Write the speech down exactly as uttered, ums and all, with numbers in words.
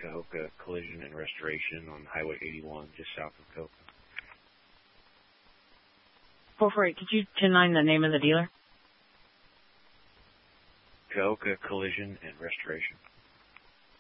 Cahokia Collision and Restoration on Highway eighty-one, just south of Cahokia. four four eight, could you ten nine the name of the dealer? Cahokia Collision and Restoration.